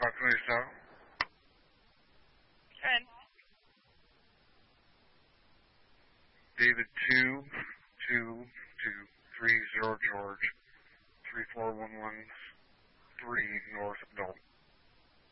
527. Trent. David 22230 George 34113 North Adult.